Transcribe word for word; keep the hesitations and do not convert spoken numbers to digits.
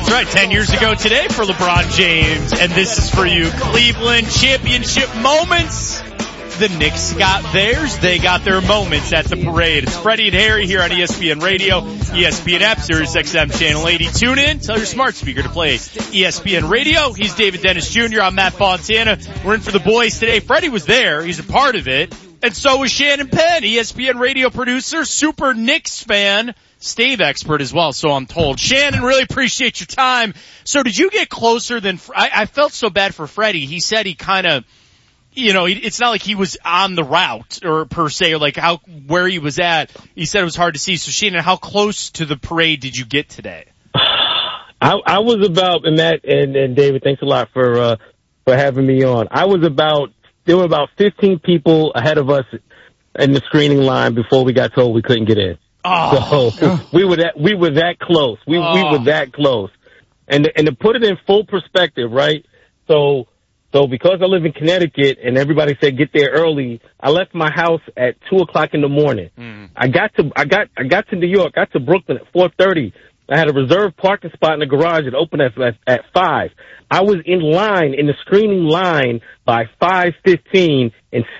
That's right, ten years ago today for LeBron James, and this is for you, Cleveland championship moments. The Knicks got theirs, they got their moments at the parade. It's Freddie and Harry here on E S P N Radio, E S P N app, Sirius X M Channel eighty. Tune in, tell your smart speaker to play E S P N Radio. He's David Dennis Junior, I'm Matt Fontana. We're in for the boys today. Freddie was there, he's a part of it, and so was Shannon Penn, E S P N Radio producer, super Knicks fan, stave expert as well, so I'm told. Shannon, really appreciate your time. So did you get closer than, I, I felt so bad for Freddie. He said he kind of, you know, it's not like he was on the route or per se, or like how, where he was at. He said it was hard to see. So Shannon, how close to the parade did you get today? I, I was about, and Matt and, and David, thanks a lot for, uh, for having me on. I was about, there were about fifteen people ahead of us in the screening line before we got told we couldn't get in. Oh. So we were that, we were that close. We, oh. we were that close. And, and to put it in full perspective, right? So, So because I live in Connecticut and everybody said get there early, I left my house at two o'clock in the morning. Mm. I got to, I got, I got to New York, got to Brooklyn at four thirty. I had a reserved parking spot in the garage that opened at, at, at five. I was in line, in the screening line by five fifteen and